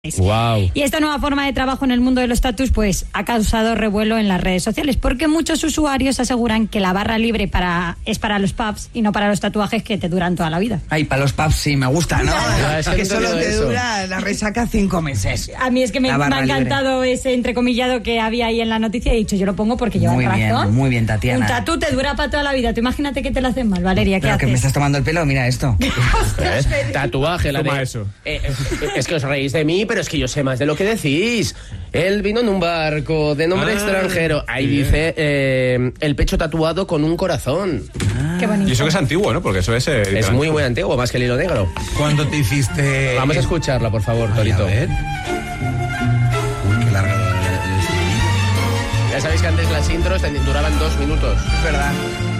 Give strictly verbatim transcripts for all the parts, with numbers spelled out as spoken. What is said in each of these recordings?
Wow. Y esta nueva forma de trabajo en el mundo de los tatus pues ha causado revuelo en las redes sociales porque muchos usuarios aseguran que la barra libre para es para los pubs y no para los tatuajes que te duran toda la vida. Ay, para los pubs sí me gusta, ¿no? Ya, es que que no solo te eso. dura la resaca cinco meses. A mí es que me, me ha encantado libre. Ese entrecomillado que había ahí en la noticia y he dicho, yo lo pongo porque lleva muy razón. Bien, muy bien, Tatiana. Un tatu te dura para toda la vida. Tú imagínate que te lo hacen mal, Valeria, ¿qué Pero haces? que me estás tomando el pelo, mira esto. ¿Eh? Tatuaje, la Toma de... eso. Eh, eh, es que os reís de mí, pero es que yo sé más de lo que decís. Él vino en un barco de nombre Ah, extranjero. Ahí bien. dice eh, el pecho tatuado con un corazón. Qué bonito. Y eso que es antiguo, ¿no? Porque eso es... eh, Es muy, muy antiguo, más que el hilo negro. ¿Cuándo te hiciste...? Vamos a escucharla, por favor, Ay, Torito. a ver. Uy, qué larga la- Ya sabéis que antes las intros ten- duraban dos minutos. Es verdad.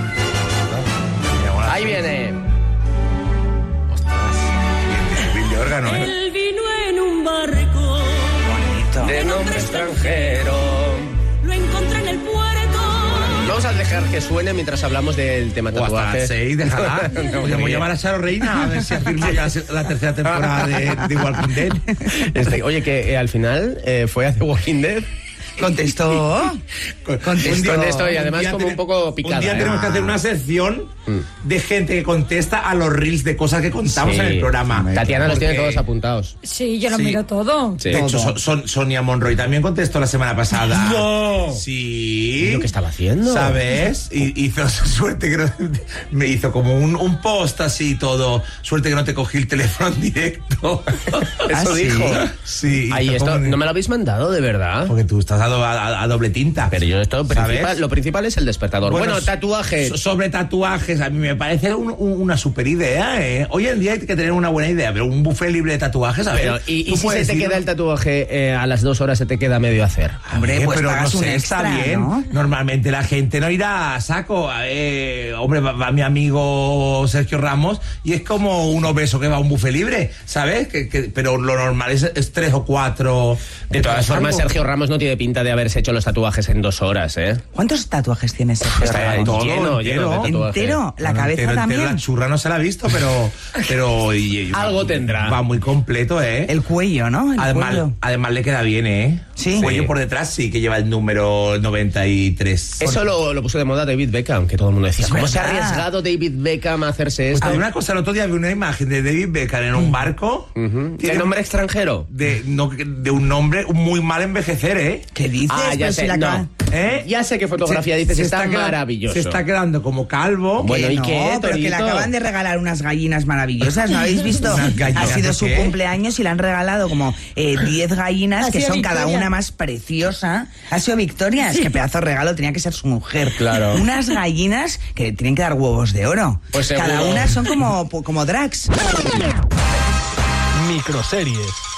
Ahí viene. Bill de órgano, ¿eh? Él vino en un barco, Bonito. De nombre extranjero. lo encontré en el puerto. Vamos a dejar que suene mientras hablamos del tema O hasta tatuaje. las seis, déjala. No, Podemos muy llamar a Charo Reina a ver si afirma ya la tercera temporada de, de Walking Dead. Este, oye, que eh, al final eh, fue a The Walking Dead. Contestó. Contestó. Con esto y además Un día como un ten- poco picada. Un día ¿eh? tenemos que hacer una sección de gente que contesta a los reels de cosas que contamos Sí. en el programa. Tatiana los tiene Porque- todos apuntados. Sí, yo lo Sí. miro todo. Sí. De hecho, Son- Son- Sonia Monroy también contestó la semana pasada. ¡No! Sí. ¿Y lo que estaba haciendo? ¿Sabes? Y hizo suerte que no, me hizo como un, un post así todo. Suerte que no te cogí el teléfono en directo. Eso ¿Ah, sí? dijo. Sí. Ay, hizo esto como- no me lo habéis mandado, de verdad. Porque tú estás a, do- a- a doble tinta. Pero yo esto ¿sabes? principal, lo principal es el despertador. Bueno, so- tatuajes. so- Sobre tatuajes, a mí me parece un- un- una super idea, ¿eh? Hoy en día hay que tener una buena idea, pero un buffet libre de tatuajes, a ver. Pero, ¿y, y tú si se puedes te ir- queda el tatuaje eh, a las dos horas se te queda medio hacer? Hombre, Eh, pues pero pagas no un sé, extra, está bien. ¿no? Normalmente la gente no irá a saco. A ver, hombre, va, va mi amigo Sergio Ramos y es como un obeso que va a un buffet libre, ¿sabes? Que, que- pero lo normal es, es tres o cuatro. De todas formas, algo. Sergio Ramos no tiene pinta de haberse hecho los tatuajes en dos horas, ¿eh? ¿Cuántos tatuajes tienes, Sergio? Está Todo, lleno, lleno de entero. tatuajes. ¿Entero? ¿La Bueno, cabeza entero, también? entero, la churra no se la ha visto, pero. pero y- y- Algo tendrá. Va muy completo, ¿eh? El cuello, ¿no? El Además, cuello. además le queda bien, ¿eh? Sí. El cuello por detrás sí que lleva el número noventa y tres. Eso lo, lo puso de moda David Beckham, que todo el mundo decía, Es ¿cómo se ha verdad. arriesgado David Beckham a hacerse esto? Hay una cosa, el otro día vi una imagen de David Beckham en un barco. Ujú. Tiene ¿De nombre extranjero? de, no, de un nombre muy mal envejecer, ¿eh? ¿Qué dices? Ah, ya Pero sé, si la no. acaba- ¿Eh? Ya sé qué fotografía dices, está, queda- maravilloso. Se está quedando como calvo. Bueno, Que ¿y no, qué, pero que le Torito? acaban de regalar unas gallinas maravillosas, ¿no habéis visto? ¿Unas gallinas Ha sido de su qué? cumpleaños y le han regalado como eh, diez gallinas Ha que sido son cada Victoria. una más preciosa. Ha sido Victoria, es que pedazo de regalo tenía que ser su mujer. Claro. Unas gallinas que tienen que dar huevos de oro. Pues cada seguro. una son como, como drags. Microseries